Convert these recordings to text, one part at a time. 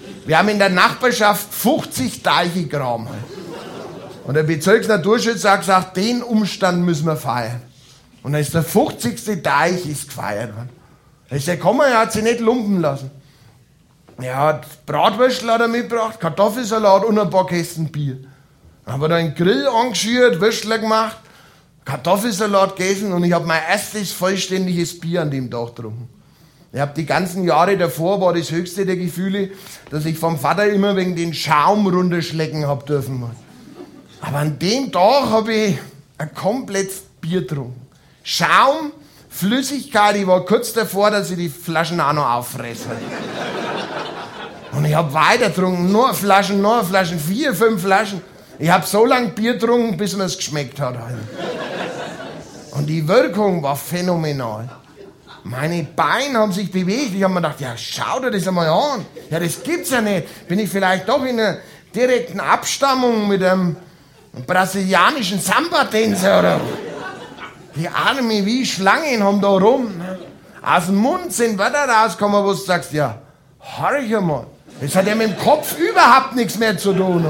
Wir haben in der Nachbarschaft 50 Teiche gegraben. Und der Bezirksnaturschützer hat gesagt, den Umstand müssen wir feiern. Und dann ist der 50. Teich ist gefeiert worden. Da ist er gekommen, er hat sich nicht lumpen lassen. Er hat Bratwürstel hat er mitgebracht, Kartoffelsalat und ein paar Kästen Bier. Dann haben wir da einen Grill angeschürt, Würstler gemacht, Kartoffelsalat gegessen und ich habe mein erstes vollständiges Bier an dem Tag getrunken. Ich habe die ganzen Jahre davor, war das höchste der Gefühle, dass ich vom Vater immer wegen den Schaum runterschlecken habe dürfen. Aber an dem Tag habe ich ein komplettes Bier getrunken. Schaum, Flüssigkeit, ich war kurz davor, dass ich die Flaschen auch noch auffresse. Und ich habe weiter getrunken, nur Flaschen, 4, 5 Flaschen. Ich habe so lange Bier getrunken, bis mir es geschmeckt hat. Und die Wirkung war phänomenal. Meine Beine haben sich bewegt. Ich habe mir gedacht, ja, schau dir das einmal an. Ja, das gibt's ja nicht. Bin ich vielleicht doch in einer direkten Abstammung mit einem brasilianischen Samba-Tänzer oder? Die Arme wie Schlangen haben da rum. Aus dem Mund sind Wörter rausgekommen, wo du sagst, ja, horch mal. Das hat ja mit dem Kopf überhaupt nichts mehr zu tun.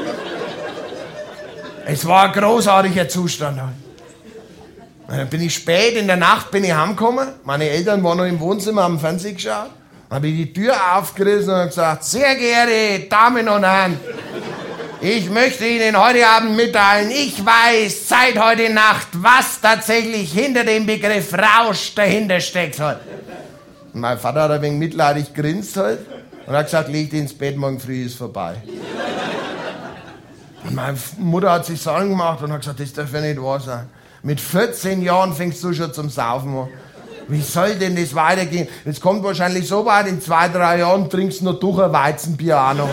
Es war ein großartiger Zustand. Dann bin ich spät in der Nacht heimgekommen. Meine Eltern waren noch im Wohnzimmer, haben Fernsehen geschaut. Dann habe ich die Tür aufgerissen und gesagt, sehr geehrte Damen und Herren, ich möchte Ihnen heute Abend mitteilen, ich weiß seit heute Nacht, was tatsächlich hinter dem Begriff Rausch dahinter steckt. Und mein Vater hat ein wenig mitleidig grinst halt und hat gesagt, leg dich ins Bett, morgen früh ist vorbei. Und meine Mutter hat sich Sorgen gemacht und hat gesagt, das darf ja nicht wahr sein. Mit 14 Jahren fängst du schon zum Saufen an. Wie soll denn das weitergehen? Es kommt wahrscheinlich so weit, in 2, 3 Jahren trinkst du noch durch ein Weizenbier auch noch.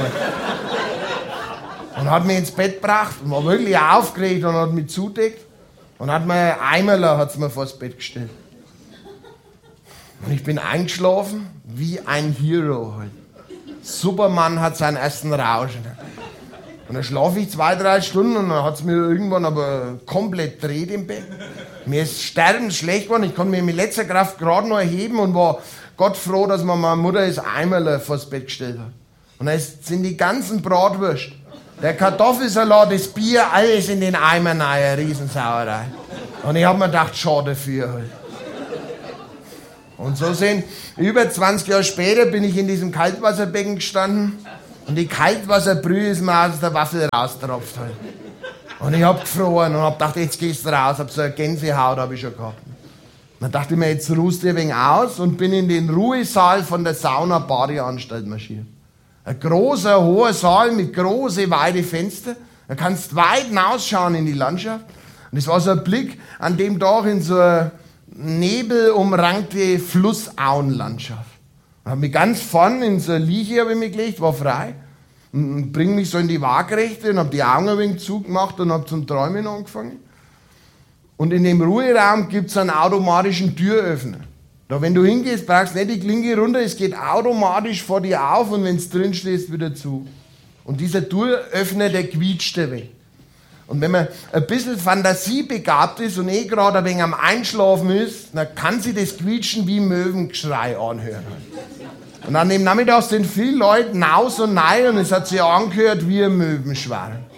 Und hat mich ins Bett gebracht und war wirklich aufgeregt und hat mich zudeckt. Und hat mir Eimerler hat's mir vor das Bett gestellt. Und ich bin eingeschlafen wie ein Hero halt. Superman hat seinen ersten Rausch. Und dann schlafe ich 2, 3 Stunden und dann hat es mir irgendwann aber komplett dreht im Bett. Mir ist sterbenschlecht geworden. Ich konnte mich mit letzter Kraft gerade noch erheben und war Gott froh, dass mir meine Mutter das Eimerle vors Bett gestellt hat. Und da sind die ganzen Bratwürste, der Kartoffelsalat, das Bier, alles in den Eimer rein, eine Riesensauerei. Und ich habe mir gedacht, schade dafür halt. Und so sind, über 20 Jahre später bin ich in diesem Kaltwasserbecken gestanden und die Kaltwasserbrühe ist mir aus der Waffel raustropft halt. Und ich hab gefroren und hab gedacht, jetzt gehst du raus, hab so eine Gänsehaut hab ich schon gehabt. Dann dachte ich mir, jetzt ruhst du ein wenig aus und bin in den Ruhesaal von der Sauna-Badeanstalt marschiert. Ein großer, hoher Saal mit großen, weiten Fenstern. Da kannst weit hinausschauen in die Landschaft. Und es war so ein Blick an dem Tag in so eine nebelumrankte Flussauenlandschaft. Ich habe mich ganz vorn in so eine Liege hab ich mich gelegt, war frei. Und bring mich so in die Waagrechte und habe die Augen ein wenig zugemacht und habe zum Träumen angefangen. Und in dem Ruheraum gibt es einen automatischen Türöffner. Da, wenn du hingehst, brauchst du nicht die Klinke runter, es geht automatisch vor dir auf und wenn es drin stehst, wieder zu. Und dieser Türöffner, der quietscht weg. Und wenn man ein bisschen fantasiebegabt ist und gerade ein wenig am Einschlafen ist, dann kann sich das Quietschen wie Möwengeschrei anhören. Und an dem Nachmittag sind viele Leute naus und nein und es hat sich angehört wie ein Möwenschwarm.